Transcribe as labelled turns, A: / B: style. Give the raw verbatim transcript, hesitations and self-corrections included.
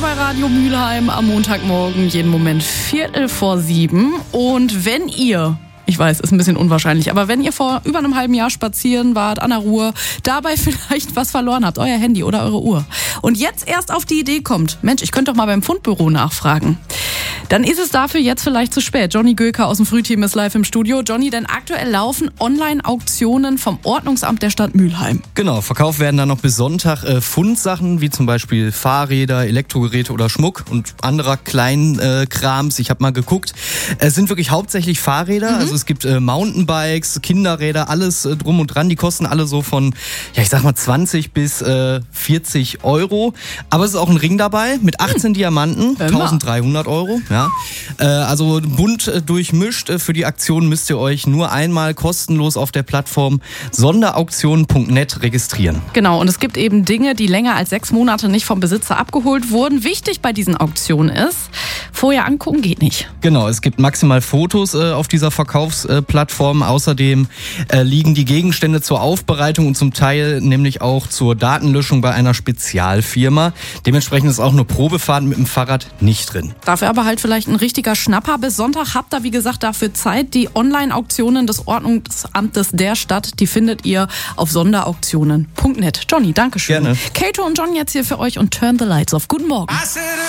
A: bei Radio Mülheim am Montagmorgen, jeden Moment Viertel vor sieben. Und wenn ihr... Ich weiß, ist ein bisschen unwahrscheinlich, aber wenn ihr vor über einem halben Jahr spazieren wart an der Ruhr, dabei vielleicht was verloren habt, euer Handy oder eure Uhr, und jetzt erst auf die Idee kommt, Mensch, ich könnte doch mal beim Fundbüro nachfragen, dann ist es dafür jetzt vielleicht zu spät. Johnny Göker aus dem Frühteam ist live im Studio. Johnny, denn aktuell laufen Online-Auktionen vom Ordnungsamt der Stadt Mülheim.
B: Genau, verkauft werden dann noch bis Sonntag äh, Fundsachen, wie zum Beispiel Fahrräder, Elektrogeräte oder Schmuck und anderer Kleinkrams. Äh, ich habe mal geguckt. Es sind wirklich hauptsächlich Fahrräder, mhm. also es gibt äh, Mountainbikes, Kinderräder, alles äh, drum und dran. Die kosten alle so von, ja ich sag mal zwanzig bis äh, vierzig Euro. Aber es ist auch ein Ring dabei mit achtzehn hm. Diamanten, dreizehnhundert Euro. Ja. Äh, also bunt äh, durchmischt. Äh, für die Aktion müsst ihr euch nur einmal kostenlos auf der Plattform sonderauktionen punkt net registrieren.
A: Genau, und es gibt eben Dinge, die länger als sechs Monate nicht vom Besitzer abgeholt wurden. Wichtig bei diesen Auktionen ist, vorher angucken geht nicht.
B: Genau, es gibt maximal Fotos äh, auf dieser Verkaufsplattform. Außerdem äh, liegen die Gegenstände zur Aufbereitung und zum Teil nämlich auch zur Datenlöschung bei einer Spezialfirma. Dementsprechend ist auch eine Probefahrt mit dem Fahrrad nicht drin.
A: Dafür aber halt vielleicht ein richtiger Schnapper. Bis Sonntag habt ihr, wie gesagt, dafür Zeit. Die Online-Auktionen des Ordnungsamtes der Stadt, die findet ihr auf sonderauktionen punkt net. Johnny, danke schön.
B: Gerne.
A: Kato und John jetzt hier für euch und Turn the Lights off. Guten Morgen.